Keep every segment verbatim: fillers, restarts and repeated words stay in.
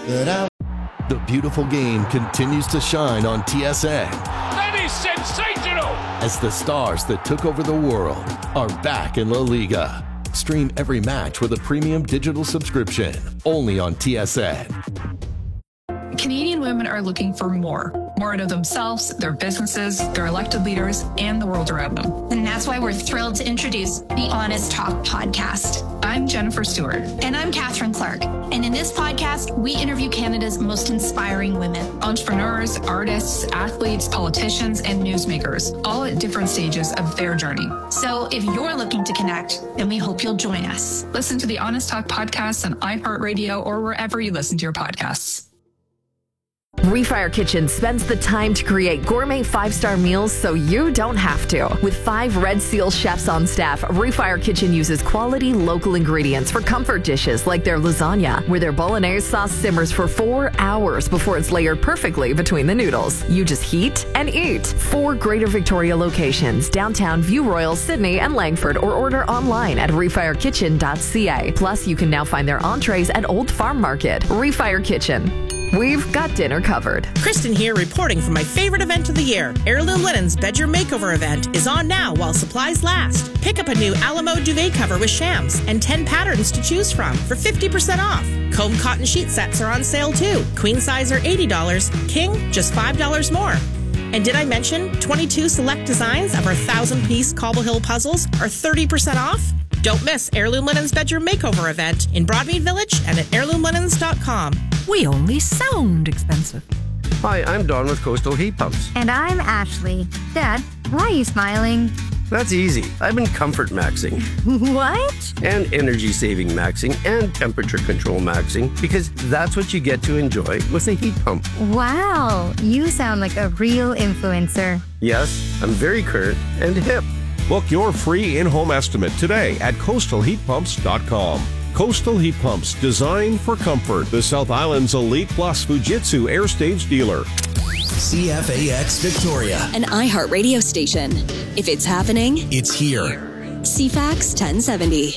that I... The beautiful game continues to shine on T S N. That is sensational! As the stars that took over the world are back in La Liga. Stream every match with a premium digital subscription, only on T S N. Canadian women are looking for more. More out of themselves, their businesses, their elected leaders, and the world around them. And that's why we're thrilled to introduce the Honest Talk podcast. I'm Jennifer Stewart. And I'm Catherine Clark. And in this podcast, we interview Canada's most inspiring women. Entrepreneurs, artists, athletes, politicians, and newsmakers, all at different stages of their journey. So if you're looking to connect, then we hope you'll join us. Listen to the Honest Talk podcast on iHeartRadio or wherever you listen to your podcasts. Refire Kitchen spends the time to create gourmet five-star meals so you don't have to. With five Red Seal chefs on staff, Refire Kitchen uses quality local ingredients for comfort dishes like their lasagna, where their bolognese sauce simmers for four hours before it's layered perfectly between the noodles. You just heat and eat. Four Greater Victoria locations, downtown, View Royal, Sydney, and Langford, or order online at refire kitchen dot c a. Plus, you can now find their entrees at Old Farm Market. Refire Kitchen. We've got dinner covered. Kristen here, reporting for my favorite event of the year. Heirloom Linen's Bedroom Makeover event is on now while supplies last. Pick up a new Alamo duvet cover with shams and ten patterns to choose from for fifty percent off. Comb cotton sheet sets are on sale too. Queen size are eighty dollars, king just five dollars more. And did I mention twenty-two select designs of our one thousand piece Cobble Hill puzzles are thirty percent off? Don't miss Heirloom Linen's Bedroom Makeover event in Broadmead Village and at heirloom linens dot com. We only sound expensive. Hi, I'm Don with Coastal Heat Pumps. And I'm Ashley. Dad, why are you smiling? That's easy. I've been comfort maxing. What? And energy saving maxing and temperature control maxing because that's what you get to enjoy with a heat pump. Wow, you sound like a real influencer. Yes, I'm very current and hip. Book your free in-home estimate today at coastal heat pumps dot com. Coastal Heat Pumps, designed for comfort. The South Island's Elite Plus Fujitsu Air Stage dealer. C F A X Victoria, an iHeart radio station. If it's happening, it's here. C FAX ten seventy.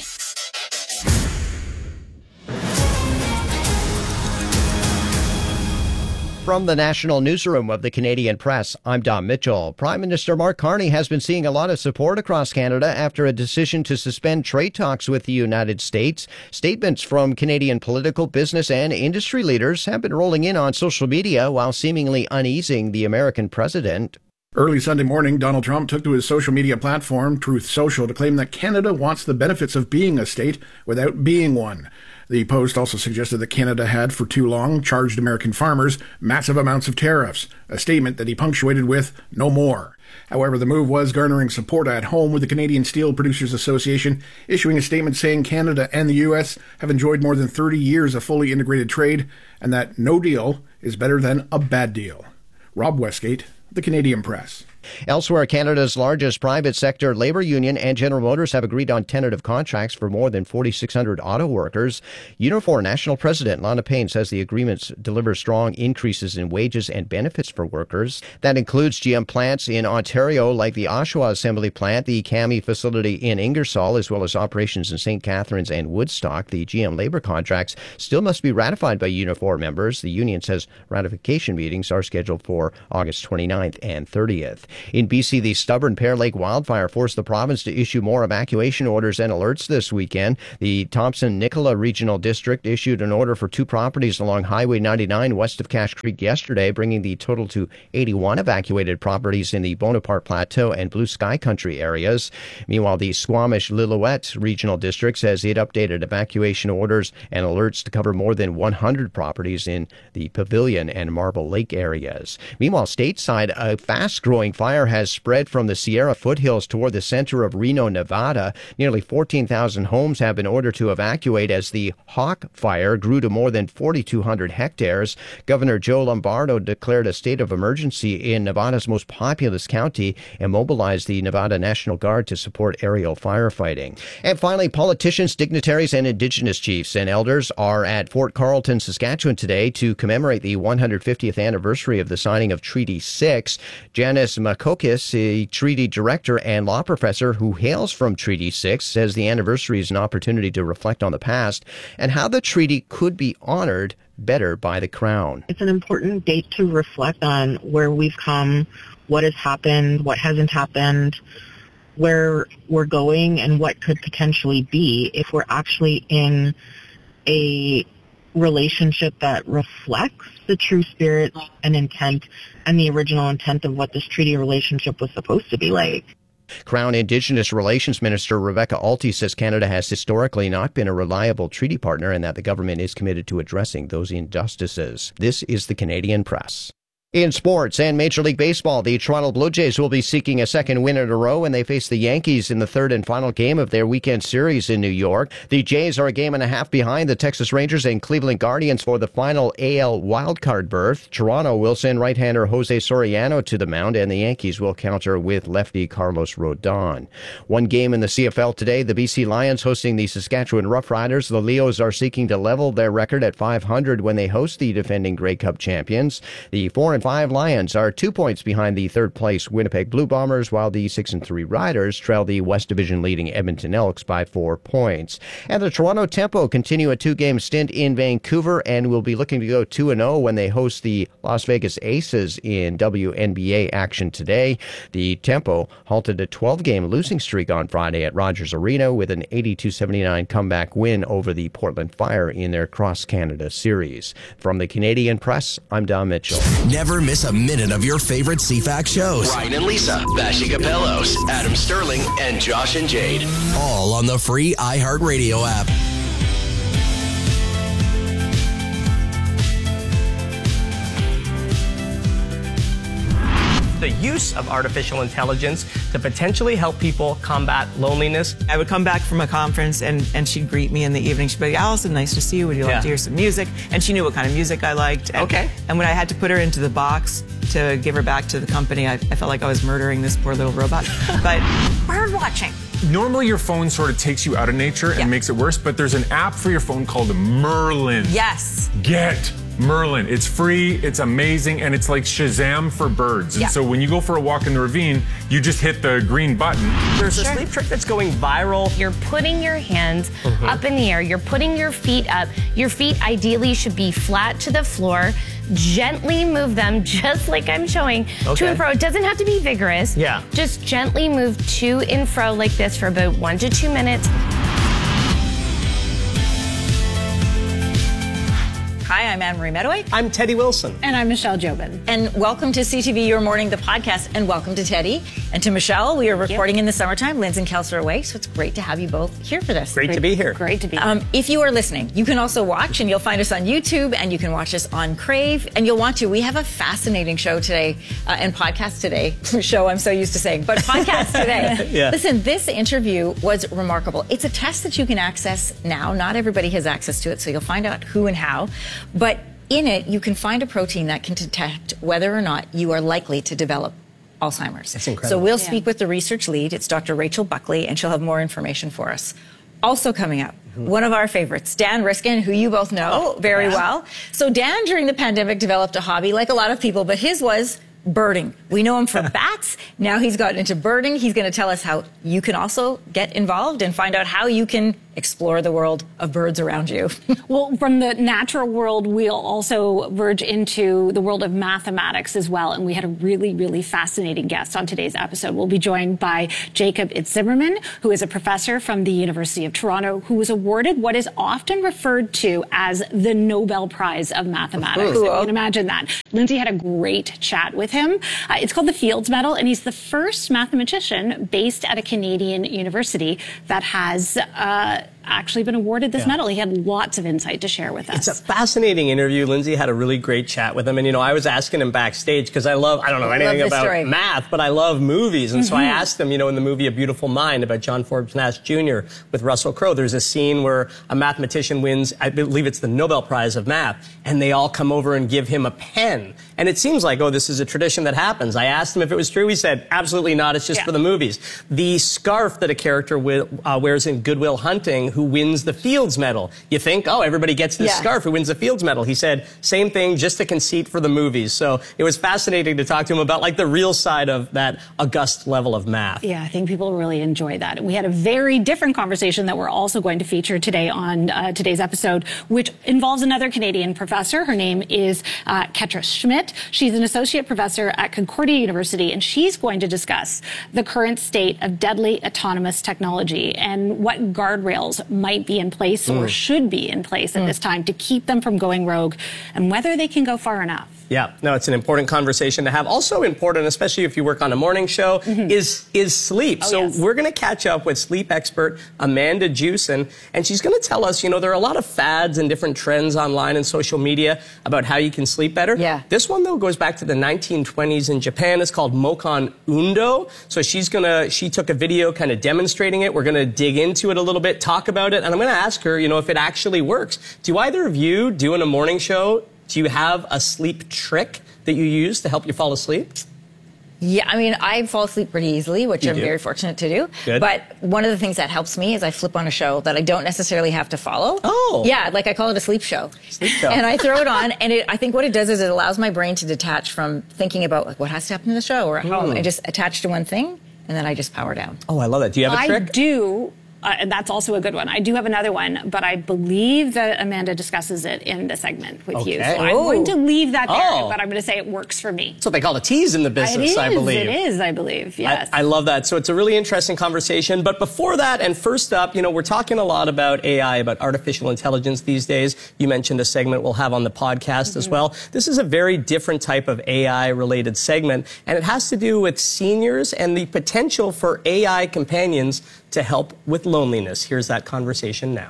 From the National Newsroom of the Canadian Press, I'm Don Mitchell. Prime Minister Mark Carney has been seeing a lot of support across Canada after a decision to suspend trade talks with the United States. Statements from Canadian political, business, and industry leaders have been rolling in on social media while seemingly uneasing the American president. Early Sunday morning, Donald Trump took to his social media platform, Truth Social, to claim that Canada wants the benefits of being a state without being one. The Post also suggested that Canada had, for too long, charged American farmers massive amounts of tariffs, a statement that he punctuated with, "no more." However, the move was garnering support at home, with the Canadian Steel Producers Association issuing a statement saying Canada and the U S have enjoyed more than thirty years of fully integrated trade, and that no deal is better than a bad deal. Rob Westgate, The Canadian Press. Elsewhere, Canada's largest private sector labour union and General Motors have agreed on tentative contracts for more than forty-six hundred auto workers. Unifor National President Lana Payne says the agreements deliver strong increases in wages and benefits for workers. That includes G M plants in Ontario like the Oshawa Assembly Plant, the C A M I facility in Ingersoll, as well as operations in Saint Catharines and Woodstock. The G M labour contracts still must be ratified by Unifor members. The union says ratification meetings are scheduled for August twenty-ninth and thirtieth. In B C, the stubborn Pear Lake wildfire forced the province to issue more evacuation orders and alerts this weekend. The Thompson-Nicola Regional District issued an order for two properties along Highway ninety-nine west of Cache Creek yesterday, bringing the total to eighty-one evacuated properties in the Bonaparte Plateau and Blue Sky Country areas. Meanwhile, the Squamish-Lillooet Regional District says it updated evacuation orders and alerts to cover more than one hundred properties in the Pavilion and Marble Lake areas. Meanwhile, stateside, a fast-growing fire Fire has spread from the Sierra foothills toward the center of Reno, Nevada. Nearly fourteen thousand homes have been ordered to evacuate as the Hawk Fire grew to more than forty-two hundred hectares. Governor Joe Lombardo declared a state of emergency in Nevada's most populous county and mobilized the Nevada National Guard to support aerial firefighting. And finally, politicians, dignitaries, and Indigenous chiefs and elders are at Fort Carlton, Saskatchewan today to commemorate the one hundred fiftieth anniversary of the signing of Treaty six. Janice Kokis, a treaty director and law professor who hails from Treaty six, says the anniversary is an opportunity to reflect on the past and how the treaty could be honored better by the Crown. It's an important date to reflect on where we've come, what has happened, what hasn't happened, where we're going, and what could potentially be if we're actually in a relationship that reflects the true spirit and intent and the original intent of what this treaty relationship was supposed to be like. Crown Indigenous Relations Minister Rebecca Alty says Canada has historically not been a reliable treaty partner and that the government is committed to addressing those injustices. This is the Canadian Press. In sports and Major League Baseball, the Toronto Blue Jays will be seeking a second win in a row when they face the Yankees in the third and final game of their weekend series in New York. The Jays are a game and a half behind the Texas Rangers and Cleveland Guardians for the final A L wildcard berth. Toronto will send right-hander Jose Soriano to the mound, and the Yankees will counter with lefty Carlos Rodon. One game in the C F L today, the B C Lions hosting the Saskatchewan Roughriders. The Leos are seeking to level their record at five hundred when they host the defending Grey Cup champions. The four and five Lions are two points behind the third-place Winnipeg Blue Bombers, while the six and three Riders trail the West Division-leading Edmonton Elks by four points. And the Toronto Tempo continue a two-game stint in Vancouver and will be looking to go two and oh when they host the Las Vegas Aces in W N B A action today. The Tempo halted a twelve-game losing streak on Friday at Rogers Arena with an eighty-two seventy-nine comeback win over the Portland Fire in their Cross-Canada series. From the Canadian Press, I'm Don Mitchell. Never miss a minute of your favorite C FAX shows. Ryan and Lisa, Vashi Capellos, Adam Sterling, and Josh and Jade. All on the free iHeartRadio app. The use of artificial intelligence to potentially help people combat loneliness. I would come back from a conference and, and she'd greet me in the evening. She'd be like, Allison, nice to see you. Would you like Yeah. to hear some music? And she knew what kind of music I liked. And, Okay. And when I had to put her into the box to give her back to the company, I, I felt like I was murdering this poor little robot. But bird watching. Normally your phone sort of takes you out of nature and Yeah. makes it worse, but there's an app for your phone called Merlin. Yes. Get Merlin. It's free, it's amazing, and it's like Shazam for birds. And Yeah. so when you go for a walk in the ravine, you just hit the green button. There's a sleep trick that's going viral. You're putting your hands Mhm. up in the air. You're putting your feet up. Your feet ideally should be flat to the floor. Gently move them, just like I'm showing, to Okay. and fro. It doesn't have to be vigorous. Yeah. Just gently move to and fro like this for about one to two minutes. Hi, I'm Anne Marie Medaway. I'm Teddy Wilson. And I'm Michelle Jobin. And welcome to C T V Your Morning, the podcast. And welcome to Teddy. And to Michelle, we are recording in the summertime. Linz and Kels are away, so it's great to have you both here for this. Great to be here. Great to be Um, if you are listening, you can also watch, and you'll find us on YouTube, and you can watch us on Crave, and you'll want to. We have a fascinating show today, uh, and podcast today. Show, I'm so used to saying, but podcast today. Yeah. Listen, this interview was remarkable. It's a test that you can access now. Not everybody has access to it, so you'll find out who and how. But in it, you can find a protein that can detect whether or not you are likely to develop Alzheimer's. That's incredible. So we'll Yeah. speak with the research lead. It's Doctor Rachel Buckley, and she'll have more information for us. Also coming up, Mm-hmm. one of our favorites, Dan Riskin, who you both know Oh, very yeah. well. So Dan, during the pandemic, developed a hobby, like a lot of people, but his was birding. We know him from bats. Now he's gotten into birding. He's going to tell us how you can also get involved and find out how you can explore the world of birds around you. Well, from the natural world, we'll also verge into the world of mathematics as well. And we had a really, really fascinating guest on today's episode. We'll be joined by Jacob Itzimmerman, who is a professor from the University of Toronto, who was awarded what is often referred to as the Nobel Prize of Mathematics. Cool. If you can imagine that. Lindsay had a great chat with him. Uh, it's called the Fields Medal, and he's the first mathematician based at a Canadian university that has uh, actually been awarded this Yeah. medal. He had lots of insight to share with us. It's a fascinating interview. Lindsay had a really great chat with him. And, you know, I was asking him backstage because I love, I don't know I anything love this about story. math, but I love movies. And so I Mhm. asked him, you know, in the movie A Beautiful Mind about John Forbes Nash Junior with Russell Crowe, there's a scene where a mathematician wins, I believe it's the Nobel Prize of Math, and they all come over and give him a pen. And it seems like, oh, this is a tradition that happens. I asked him if it was true. He said, absolutely not. It's just Yeah. for the movies. The scarf that a character wi- uh, wears in Good Will Hunting, who wins the Fields Medal. You think, oh, everybody gets this Yeah. scarf who wins the Fields Medal. He said, same thing, just a conceit for the movies. So it was fascinating to talk to him about like the real side of that august level of math. Yeah, I think people really enjoy that. We had a very different conversation that we're also going to feature today on uh, today's episode, which involves another Canadian professor. Her name is uh, Ketra Schmidt. She's an associate professor at Concordia University, and she's going to discuss the current state of deadly autonomous technology and what guardrails might be in place or Mm. should be in place at Mm. this time to keep them from going rogue, and whether they can go far enough. Yeah, no, it's an important conversation to have. Also important, especially if you work on a morning show, Mm-hmm. is is sleep. Oh, so yes. we're going to catch up with sleep expert Amanda Jewson, and she's going to tell us, you know, there are a lot of fads and different trends online and social media about how you can sleep better. Yeah. This one, though, goes back to the nineteen twenties in Japan. It's called Mokan Undo. So she's going to, she took a video kind of demonstrating it. We're going to dig into it a little bit, talk about it, and I'm going to ask her, you know, if it actually works. Do either of you, doing a morning show, do you have a sleep trick that you use to help you fall asleep? Yeah, I mean, I fall asleep pretty easily, which You I'm do? very fortunate to do. Good. But one of the things that helps me is I flip on a show that I don't necessarily have to follow. Oh. Yeah, like I call it a sleep show. Sleep show. And I throw it on, and it, I think what it does is it allows my brain to detach from thinking about like what has to happen in the show or at home, Hmm. and just attach to one thing, and then I just power down. Oh, I love that. Do you have a I trick? do. Uh, and that's also a good one. I do have another one, but I believe that Amanda discusses it in the segment with you. Okay. So I'm Oh. going to leave that there, Oh. but I'm going to say it works for me. That's what they call a tease in the business, it is, I believe. It is, I believe, yes. I, I love that. So it's a really interesting conversation. But before that, and first up, you know, we're talking a lot about A I, about artificial intelligence these days. You mentioned a segment we'll have on the podcast Mm-hmm. as well. This is a very different type of A I-related segment, and it has to do with seniors and the potential for A I companions to help with loneliness. Here's that conversation now.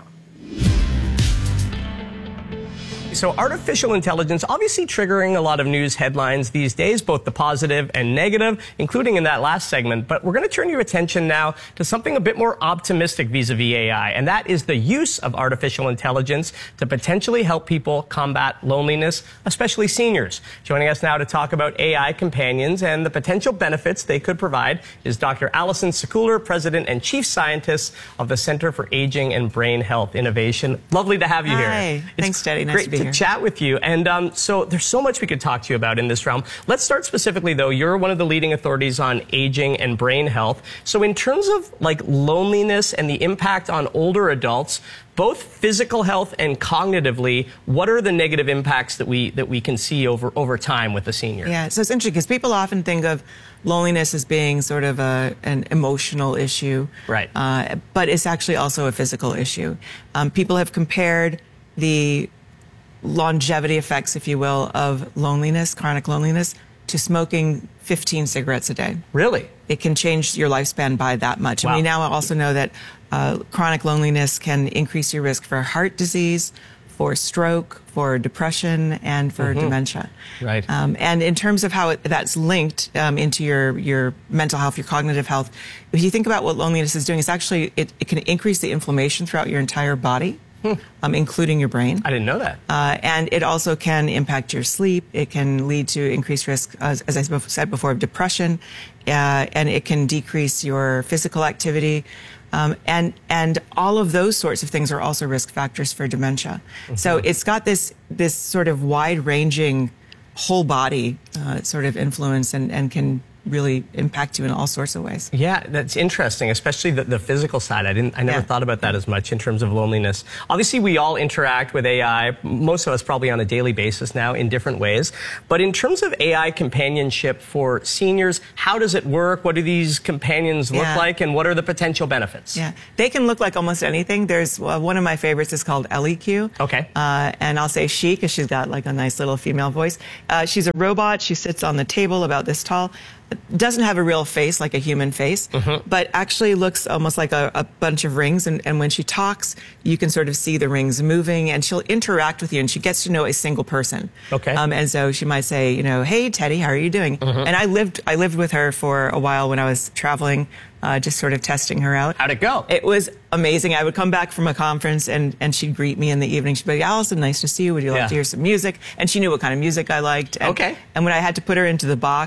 So artificial intelligence obviously triggering a lot of news headlines these days, both the positive and negative, including in that last segment. But we're going to turn your attention now to something a bit more optimistic vis-a-vis A I, and that is the use of artificial intelligence to potentially help people combat loneliness, especially seniors. Joining us now to talk about A I companions and the potential benefits they could provide is Doctor Alison Sekuler, President and Chief Scientist of the Center for Aging and Brain Health Innovation. Lovely to have you here. Hi. Thanks, Teddy. Nice great to be to here. chat with you. And um, so there's so much we could talk to you about in this realm. Let's start specifically, though. You're one of the leading authorities on aging and brain health. So in terms of like loneliness and the impact on older adults, both physical health and cognitively, what are the negative impacts that we that we can see over over time with a senior? Yeah, so it's interesting because people often think of loneliness as being sort of a, an emotional issue. Right. Uh, but it's actually also a physical issue. Um, people have compared the longevity effects, if you will, of loneliness, chronic loneliness, to smoking fifteen cigarettes a day. Really? It can change your lifespan by that much. Wow. And we now also know that uh, chronic loneliness can increase your risk for heart disease, for stroke, for depression, and for Mhm. dementia. Right. Um, and in terms of how it, that's linked um, into your, your mental health, your cognitive health, if you think about what loneliness is doing, it's actually, it, it can increase the inflammation throughout your entire body. Um, including your brain. I didn't know that. Uh, and it also can impact your sleep. It can lead to increased risk, as, as I said before, of depression, uh, and it can decrease your physical activity. Um, and and all of those sorts of things are also risk factors for dementia. Mm-hmm. So it's got this this sort of wide-ranging whole body uh, sort of influence and, and can really impact you in all sorts of ways. Yeah, that's interesting, especially the, the physical side. I didn't, I never Yeah. thought about that as much in terms of loneliness. Obviously, we all interact with A I, most of us probably on a daily basis now in different ways. But in terms of A I companionship for seniors, how does it work? What do these companions look Yeah. like, and what are the potential benefits? Yeah, they can look like almost anything. There's uh, one of my favorites is called L E Q. Okay. Uh, and I'll say she because she's got like a nice little female voice. Uh, she's a robot. She sits on the table about this tall. Doesn't have a real face like a human face, Mm-hmm. but actually looks almost like a, a bunch of rings. And, and when she talks, you can sort of see the rings moving, and she'll interact with you, and she gets to know a single person. Okay. Um, and so she might say, you know, hey Teddy, how are you doing? Mm-hmm. And I lived I lived with her for a while when I was traveling, uh, just sort of testing her out. How'd it go? It was amazing. I would come back from a conference, and, and she'd greet me in the evening. She'd be like, Allison, nice to see you. Would you like Yeah. to hear some music? And she knew what kind of music I liked. And, Okay. And when I had to put her into the box,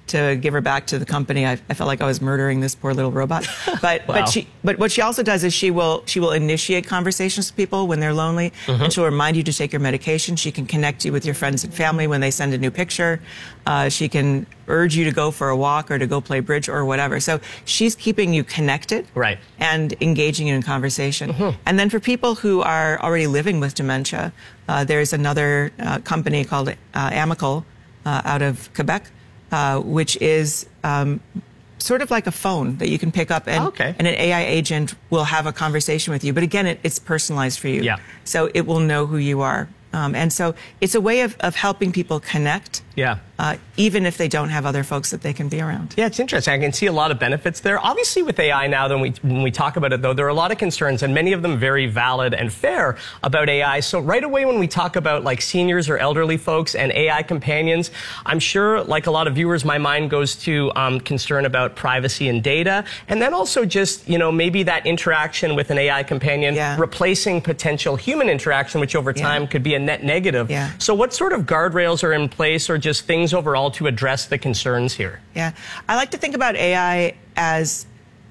to give her back to the company. I, I felt like I was murdering this poor little robot. But Wow. but she but what she also does is she will she will initiate conversations with people when they're lonely, Mhm. and she'll remind you to take your medication. She can connect you with your friends and family when they send a new picture. Uh, she can urge you to go for a walk or to go play bridge or whatever. So she's keeping you connected, right, and engaging you in conversation. And then for people who are already living with dementia, uh, there's another uh, company called uh, Amical uh, out of Quebec, uh, which is um, sort of like a phone that you can pick up, and, Okay. and an A I agent will have a conversation with you. But again, it, it's personalized for you. Yeah. So it will know who you are. Um, and so it's a way of, of helping people connect, Yeah. uh, even if they don't have other folks that they can be around. Yeah, it's interesting. I can see a lot of benefits there. Obviously, with A I now, then we, when we talk about it, though, there are a lot of concerns, and many of them very valid and fair about A I. So right away, when we talk about like seniors or elderly folks and A I companions, I'm sure, like a lot of viewers, my mind goes to um, concern about privacy and data, and then also just, you know, maybe that interaction with an A I companion replacing potential human interaction, which over time could be a net negative. Yeah. So what sort of guardrails are in place, or just things overall to address the concerns here? Yeah. I like to think about A I as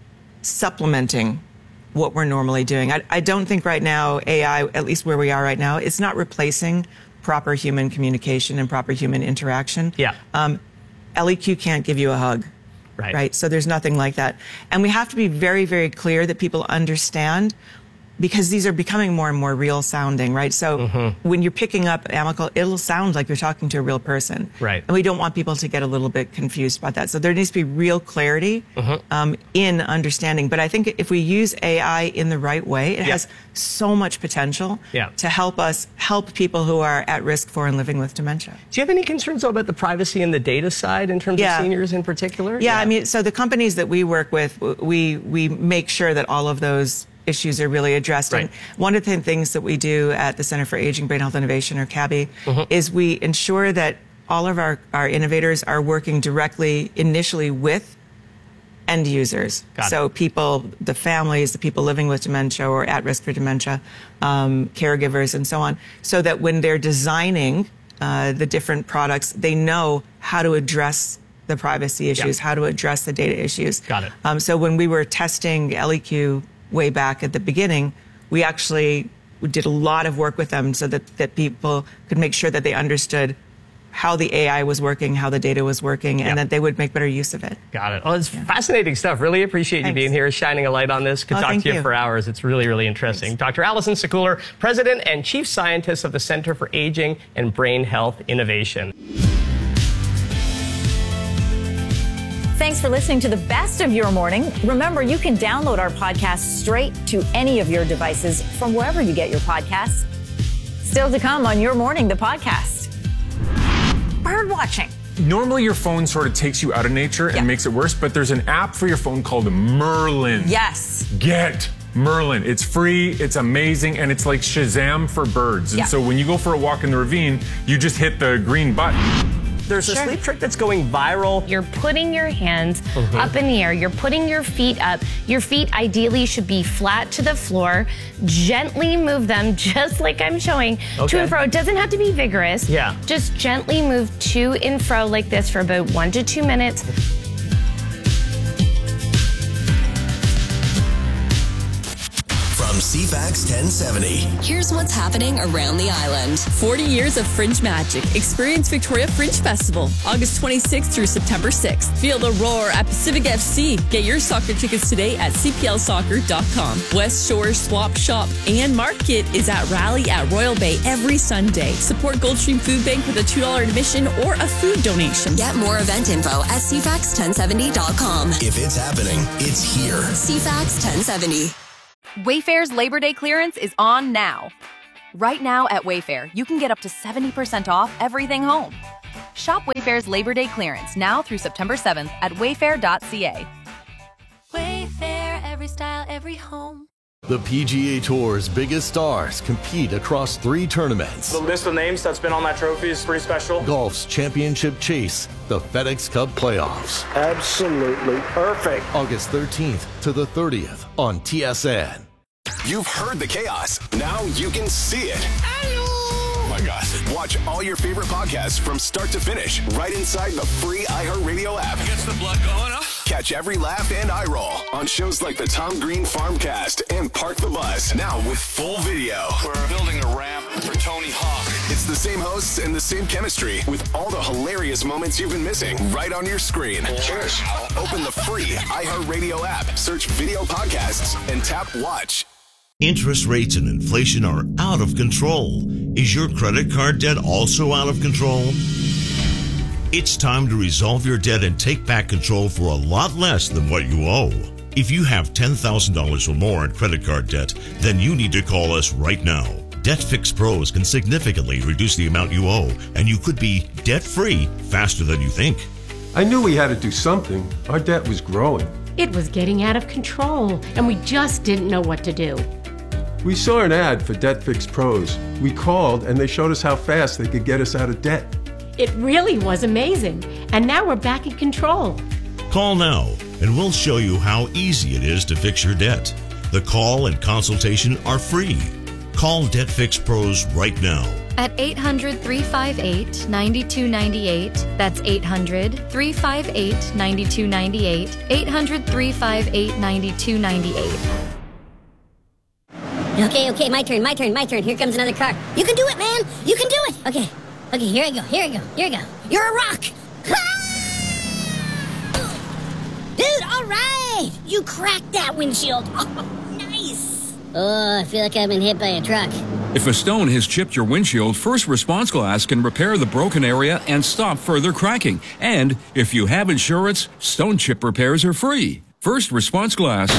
supplementing what we're normally doing. I, I don't think right now A I, at least where we are right now, it's not replacing proper human communication and proper human interaction. Yeah. Um, L E Q can't give you a hug. Right. Right. So there's nothing like that. And we have to be very, very clear that people understand, because these are becoming more and more real sounding, right? So when you're picking up Amical, it'll sound like you're talking to a real person. Right. And we don't want people to get a little bit confused about that. So there needs to be real clarity Mhm. um, in understanding. But I think if we use A I in the right way, it Yeah. has so much potential Yeah. to help us help people who are at risk for and living with dementia. Do you have any concerns though, about the privacy and the data side in terms Yeah. of seniors in particular? Yeah, I mean, so the companies that we work with, w- we we make sure that all of those issues are really addressed. Right. And one of the things that we do at the Center for Aging, Brain Health Innovation, or CABI, Mhm. is we ensure that all of our, our innovators are working directly initially with end users. Got it. So people, the families, the people living with dementia or at risk for dementia, um, caregivers, and so on, so that when they're designing uh, the different products, they know how to address the privacy issues, how to address the data issues. Got it. Um, so when we were testing L E Q way back at the beginning, we actually did a lot of work with them so that, that people could make sure that they understood how the A I was working, how the data was working, and Yep. that they would make better use of it. Got it. Oh, it's fascinating stuff. Really appreciate you Thanks. being here, shining a light on this. Could Oh, talk thank to you, you. for hours. It's really, really interesting. Doctor Allison Sekuler, President and Chief Scientist of the Center for Aging and Brain Health Innovation. Thanks for listening to the best of your morning. Remember, you can download our podcast straight to any of your devices from wherever you get your podcasts. Still to come on Your Morning, the podcast. Bird watching. Normally your phone sort of takes you out of nature and makes it worse, but there's an app for your phone called Merlin. Yes. Get Merlin. It's free, it's amazing, and it's like Shazam for birds. And Yeah. so when you go for a walk in the ravine, you just hit the green button. There's a Sure. sleep trick that's going viral. You're putting your hands Mhm. up in the air. You're putting your feet up. Your feet ideally should be flat to the floor. Gently move them, just like I'm showing, to Okay. and fro. It doesn't have to be vigorous. Yeah. Just gently move to and fro like this for about one to two minutes. From C FAX ten seventy. Here's what's happening around the island. forty years of Fringe magic. Experience Victoria Fringe Festival, August twenty-sixth through September sixth. Feel the roar at Pacific F C. Get your soccer tickets today at c p l soccer dot com. West Shore Swap Shop and Market is at Rally at Royal Bay every Sunday. Support Goldstream Food Bank with a two dollars admission or a food donation. Get more event info at c fax ten seventy dot com. If it's happening, it's here. C FAX ten seventy. Wayfair's Labor Day clearance is on now. Right now at Wayfair, you can get up to seventy percent off everything home. Shop Wayfair's Labor Day clearance now through September seventh at wayfair dot c a. Wayfair, every style, every home. The P G A Tour's biggest stars compete across three tournaments. The list of names that's been on that trophy is pretty special. Golf's championship chase, the FedEx Cup playoffs. Absolutely perfect. August thirteenth to the thirtieth on T S N. You've heard the chaos. Now you can see it. Oh my gosh. Watch all your favorite podcasts from start to finish right inside the free iHeartRadio app. Gets the blood going up. Catch every laugh and eye roll on shows like the Tom Green Farmcast and Park the Bus. Now with full video. We're building a ramp for Tony Hawk. It's the same hosts and the same chemistry with all the hilarious moments you've been missing right on your screen. Cheers. Open the free iHeartRadio app, search video podcasts, and tap watch. Interest rates and inflation are out of control. Is your credit card debt also out of control? It's time to resolve your debt and take back control for a lot less than what you owe. If you have ten thousand dollars or more in credit card debt, then you need to call us right now. Debt Fix Pros can significantly reduce the amount you owe, and you could be debt-free faster than you think. I knew we had to do something. Our debt was growing. It was getting out of control, and we just didn't know what to do. We saw an ad for Debt Fix Pros. We called, and they showed us how fast they could get us out of debt. It really was amazing, and now we're back in control. Call now, and we'll show you how easy it is to fix your debt. The call and consultation are free. Call Debt Fix Pros right now. At eight hundred, three five eight, nine two nine eight. That's eight hundred, three five eight, nine two nine eight. eight hundred, three five eight, nine two nine eight. Okay, okay, my turn, my turn, my turn. Here comes another car. You can do it, man. You can do it. Okay, okay, here I go, here I go, here I go. You're a rock. Dude, all right. You cracked that windshield. Oh, nice. Oh, I feel like I've been hit by a truck. If a stone has chipped your windshield, First Response Glass can repair the broken area and stop further cracking. And if you have insurance, stone chip repairs are free. First Response Glass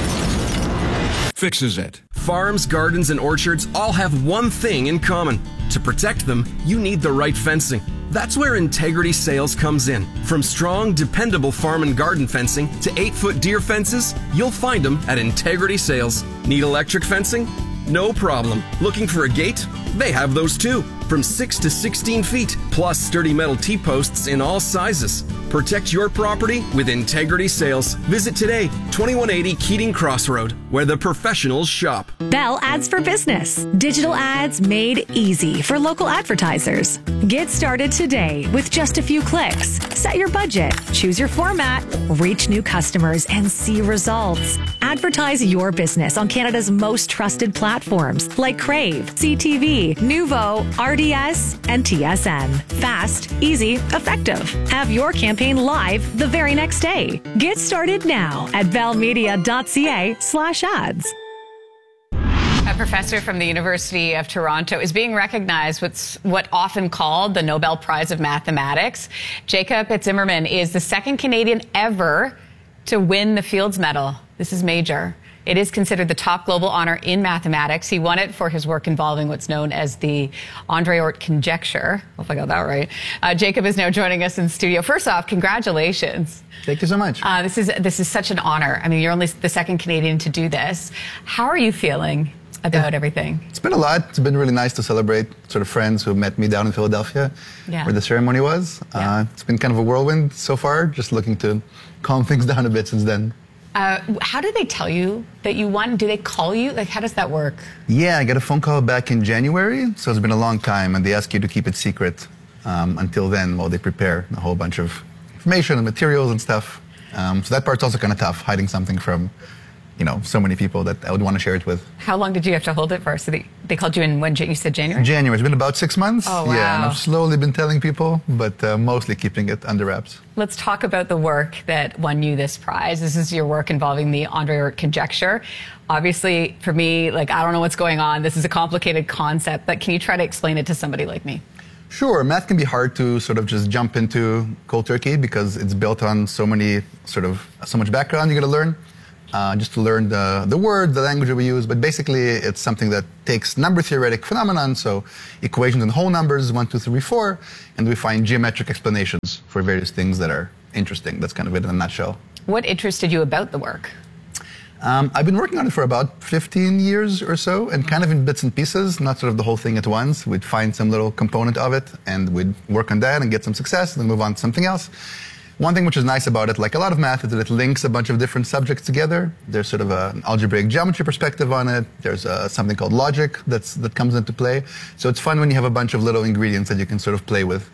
fixes it. Farms, gardens, and orchards all have one thing in common. To protect them, you need the right fencing. That's where Integrity Sales comes in. From strong, dependable farm and garden fencing to eight-foot deer fences, you'll find them at Integrity Sales. Need electric fencing? No problem. Looking for a gate? They have those too. From six to sixteen feet, plus sturdy metal T-posts in all sizes. Protect your property with Integrity Sales. Visit today, twenty-one eighty Keating Crossroad, where the professionals shop. Bell Ads for Business. Digital ads made easy for local advertisers. Get started today with just a few clicks. Set your budget, choose your format, reach new customers, and see results. Advertise your business on Canada's most trusted platforms like Crave, C T V, Nuvo, R D S, and T S N. Fast, easy, effective. Have your campaign live the very next day. Get started now at bellmedia.ca slash ads. A professor from the University of Toronto is being recognized with what often called the Nobel Prize of Mathematics. Jacob Zimmerman is the second Canadian ever to win the Fields Medal. This is major. It is considered the top global honor in mathematics. He won it for his work involving what's known as the André-Oort conjecture. Hope I got that right. Uh, Jacob is now joining us in studio. First off, congratulations. Thank you so much. Uh, this is this is such an honor. I mean, you're only the second Canadian to do this. How are you feeling about yeah. everything? It's been a lot. It's been really nice to celebrate sort of friends who met me down in Philadelphia, yeah. where the ceremony was. Yeah. Uh, it's been kind of a whirlwind so far, just looking to calm things down a bit since then. Uh, how did they tell you that you won? Do they call you? Like, how does that work? Yeah, I got a phone call back in January, so it's been a long time, and they ask you to keep it secret um, until then while they prepare a whole bunch of information and materials and stuff. Um, so that part's also kind of tough, hiding something from, you know, so many people that I would want to share it with. How long did you have to hold it for? So they, they called you in when you said January? January. It's been about six months. Oh, wow. Yeah, and I've slowly been telling people, but uh, mostly keeping it under wraps. Let's talk about the work that won you this prize. This is your work involving the André-Oort conjecture. Obviously, for me, like, I don't know what's going on. This is a complicated concept, but can you try to explain it to somebody like me? Sure. Math can be hard to sort of just jump into cold turkey because it's built on so many sort of, so much background you got to learn. Uh, just to learn the, the word, the language that we use. But basically, it's something that takes number theoretic phenomenon, so equations and whole numbers, one, two, three, four, and we find geometric explanations for various things that are interesting. That's kind of it in a nutshell. What interested you about the work? Um, I've been working on it for about fifteen years or so, and kind of in bits and pieces, not sort of the whole thing at once. We'd find some little component of it, and we'd work on that and get some success, and then move on to something else. One thing which is nice about it, like a lot of math, is that it links a bunch of different subjects together. There's sort of a, an algebraic geometry perspective on it. There's uh, something called logic that's, that comes into play. So it's fun when you have a bunch of little ingredients that you can sort of play with.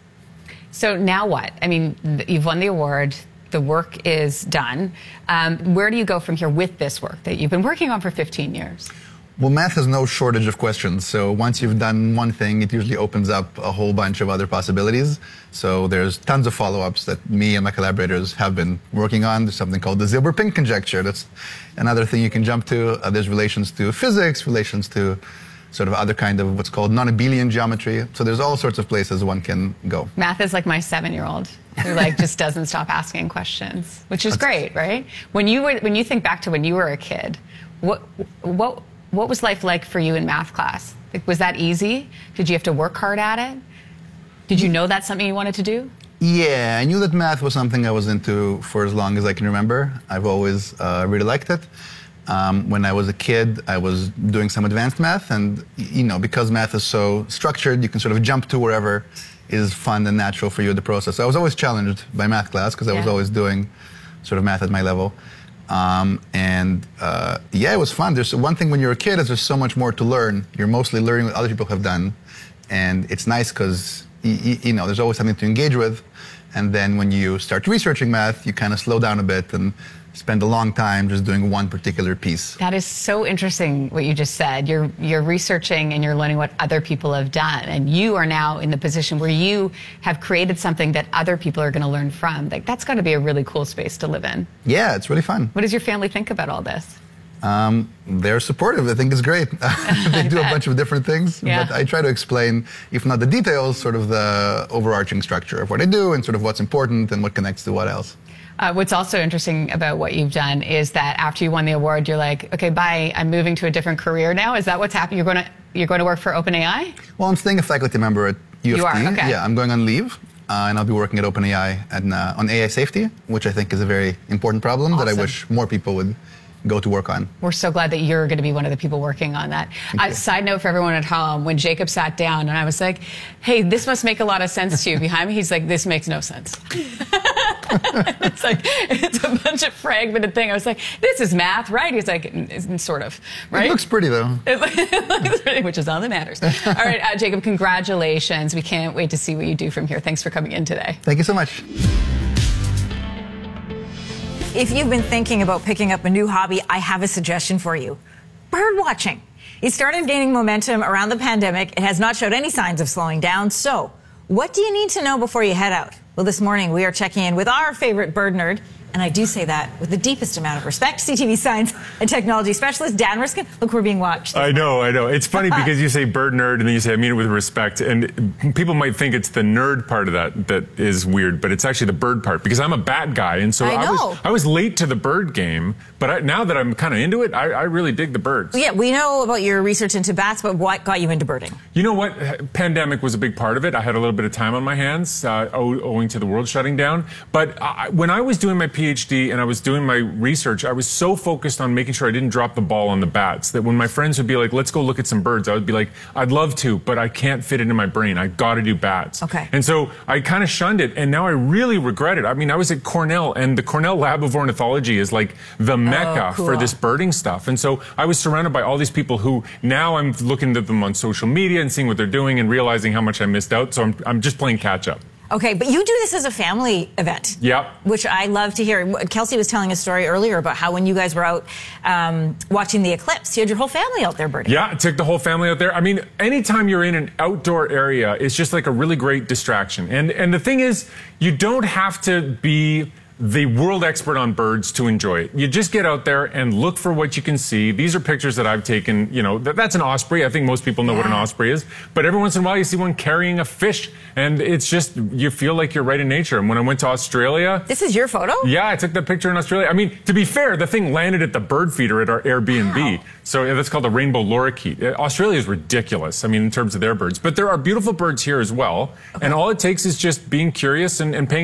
So now what? I mean, th- you've won the award. The work is done. Um, where do you go from here with this work that you've been working on for fifteen years? Well, math has no shortage of questions. So once you've done one thing, it usually opens up a whole bunch of other possibilities. So there's tons of follow-ups that me and my collaborators have been working on. There's something called the Zilberpink conjecture. That's another thing you can jump to. Uh, there's relations to physics, relations to sort of other kind of what's called non-abelian geometry. So there's all sorts of places one can go. Math is like my seven-year-old who like just doesn't stop asking questions, which is great, right? When you were, when you think back to when you were a kid, what what what was life like for you in math class? Like, was that easy? Did you have to work hard at it? Did you know that's something you wanted to do? Yeah, I knew that math was something I was into for as long as I can remember. I've always uh, really liked it. Um, when I was a kid, I was doing some advanced math, and you know, because math is so structured, you can sort of jump to wherever is fun and natural for you in the process. So I was always challenged by math class because I was Yeah. always doing sort of math at my level. Um, and uh, yeah, it was fun. There's one thing when you're a kid is there's so much more to learn. You're mostly learning what other people have done, and it's nice because you know there's always something to engage with. And then when you start researching math, you kind of slow down a bit and spend a long time just doing one particular piece. That is so interesting what you just said. You're you're researching and you're learning what other people have done, and you are now in the position where you have created something that other people are going to learn from. Like, that's got to be a really cool space to live in. Yeah, it's really fun. What does your family think about all this? Um, they're supportive. I think it's great. They do a bunch of different things, Yeah. but I try to explain, if not the details, sort of the overarching structure of what I do and sort of what's important and what connects to what else. Uh, what's also interesting about what you've done is that after you won the award, you're like, okay, bye, I'm moving to a different career now. Is that what's happening? You're going to you're going to work for OpenAI? Well, I'm staying a faculty member at U of T. You are, okay. Yeah, I'm going on leave, uh, and I'll be working at OpenAI and, uh, on A I safety, which I think is a very important problem that I Awesome. wish more people would go to work on. We're so glad that you're going to be one of the people working on that. Uh, side note for everyone at home, when Jacob sat down and I was like, hey, this must make a lot of sense to you behind me, he's like, this makes no sense. It's like, it's a bunch of fragmented thing. I was like, this is math, right? He's like, "It's sort of, right? It looks pretty, though. It looks pretty, which is all that matters. All right, uh, Jacob, congratulations. We can't wait to see what you do from here. Thanks for coming in today. Thank you so much. If you've been thinking about picking up a new hobby, I have a suggestion for you. Bird watching. It started gaining momentum around the pandemic. It has not showed any signs of slowing down. So, what do you need to know before you head out? Well, this morning we are checking in with our favorite bird nerd, and I do say that with the deepest amount of respect, C T V science and technology specialist Dan Riskin. Look, we're being watched. I know, I know. It's funny because you say bird nerd and then you say I mean it with respect, and people might think it's the nerd part of that that is weird, but it's actually the bird part because I'm a bat guy, and so I I, know. was I was late to the bird game, but I, now that I'm kind of into it, I, I really dig the birds. Yeah, we know about your research into bats, but what got you into birding? You know what? Pandemic was a big part of it. I had a little bit of time on my hands, uh, owing to the world shutting down. But I, when I was doing my PhD and I was doing my research, I was so focused on making sure I didn't drop the ball on the bats that when my friends would be like, let's go look at some birds, I would be like, I'd love to, but I can't fit it in my brain. I got to do bats. Okay. And so I kind of shunned it, and now I really regret it. I mean, I was at Cornell, and the Cornell Lab of Ornithology is like the mecca Oh, cool. for this birding stuff. And so I was surrounded by all these people who now I'm looking at them on social media and seeing what they're doing and realizing how much I missed out. So I'm, I'm just playing catch up. Okay, but you do this as a family event. Yep. Which I love to hear. Kelsey was telling a story earlier about how when you guys were out um, watching the eclipse, you had your whole family out there birding. Yeah, took the whole family out there. I mean, anytime you're in an outdoor area, it's just like a really great distraction. And and the thing is, you don't have to be the world expert on birds to enjoy it. You just get out there and look for what you can see. These are pictures that I've taken. You know, that, that's an osprey. I think most people know yeah. what an osprey is. But every once in a while, you see one carrying a fish, and it's just, you feel like you're right in nature. And when I went to Australia... This is your photo? Yeah, I took that picture in Australia. I mean, to be fair, the thing landed at the bird feeder at our Airbnb. Wow. So yeah, that's called a rainbow lorikeet. Australia is ridiculous, I mean, in terms of their birds. But there are beautiful birds here as well. Okay. And all it takes is just being curious and, and paying